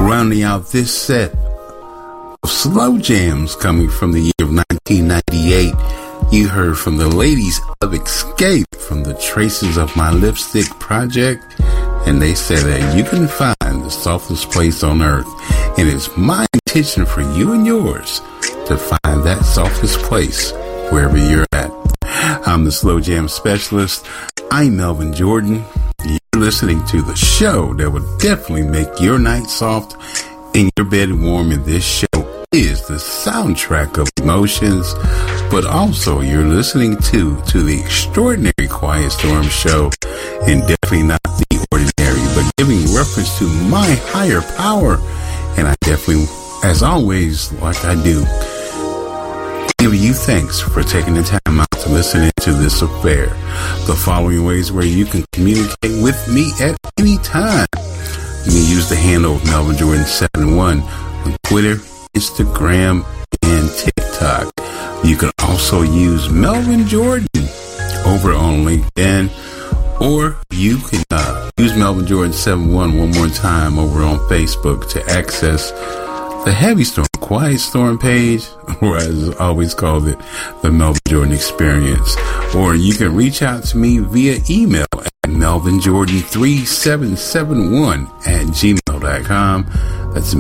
Rounding out this set of slow jams coming from the year of 1998, you heard from the ladies of Escape from the Traces of My Lipstick project, and they said that you can find the softest place on earth, and it's my intention for you and yours to find that softest place wherever you're at. I'm the Slow Jam Specialist. I'm Melvin Jordan. You're listening to the show that will definitely make your night soft and your bed warm, and this show is the soundtrack of emotions, but also you're listening to the Extraordinary Quiet Storm show, and definitely not the ordinary, but giving reference to my higher power. And I definitely, as always, like I do, give you thanks for taking the time out to listen into this affair. The following ways where you can communicate with me at any time. You can use the handle of Melvin Jordan 71 on Twitter, Instagram, and TikTok. You can also use Melvin Jordan over on LinkedIn, or you can use Melvin Jordan 71 one more time over on Facebook to access the Heavy Storm Quiet Storm page, or as I always called it, the Melvin Jordan Experience. Or you can reach out to me via email at melvinjordan3771@gmail.com. That's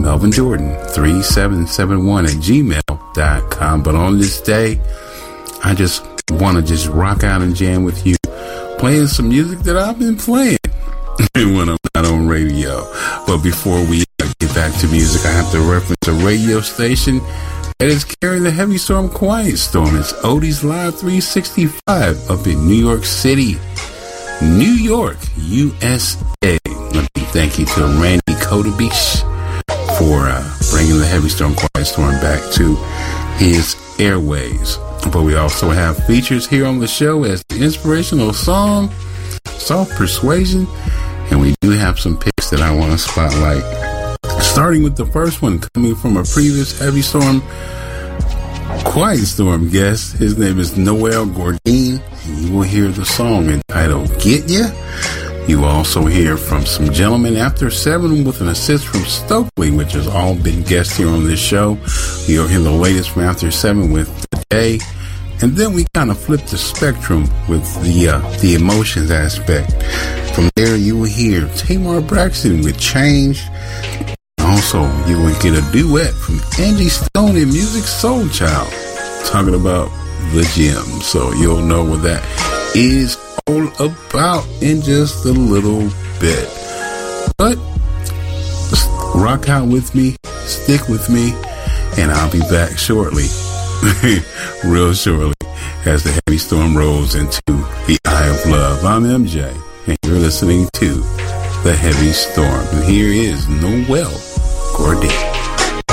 melvinjordan3771@gmail.com. But on this day, I just want to rock out and jam with you, playing some music that I've been playing when I'm not on radio. But before we get back to music, I have to reference a radio station that is carrying the Heavy Storm Quiet Storm. It's Odie's Live 365 up in New York City, New York, USA. Let me thank you to Randy Kodabish for bringing the Heavy Storm Quiet Storm back to his airways. But we also have features here on the show as the inspirational song, Soft Persuasion, and we do have some picks that I want to spotlight. Starting with the first one coming from a previous Heavy Storm Quiet Storm guest. His name is Noel Gourdin, and you will hear the song entitled Get Ya. You will also hear from some gentlemen after 7 with an assist from Stokely, which has all been guests here on this show. You'll hear the latest from after 7 with Today. And then we kind of flip the spectrum with the emotions aspect. From there, you will hear Tamar Braxton with Change. Also, you will get a duet from Angie Stone and Music Soul Child, talking about the gym. So you'll know what that is all about in just a little bit. But rock out with me, stick with me, and I'll be back shortly, real shortly, as the Heavy Storm rolls into the Eye of Love. I'm MJ, and you're listening to the Heavy Storm. And here is Noel Gourdin.